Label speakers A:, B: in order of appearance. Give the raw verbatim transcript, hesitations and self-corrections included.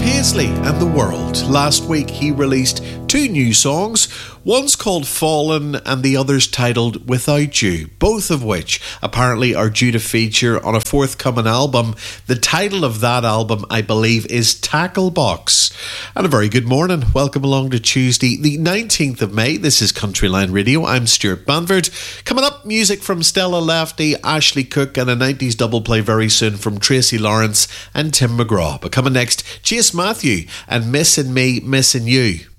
A: Paisley and the World. Last week he released two new songs. One's called Fallen and the other's titled Without You, both of which apparently are due to feature on a forthcoming album. The title of that album, I believe, is Tackle Box. And a very good morning. Welcome along to Tuesday, the nineteenth of May. This is Countryline Radio. I'm Stuart Banford. Coming up, music from Stella Lefty, Ashley Cooke, and a nineties double play very soon from Tracy Lawrence and Tim McGraw. But coming next, Chase Matthew and Missing Me, Missing You.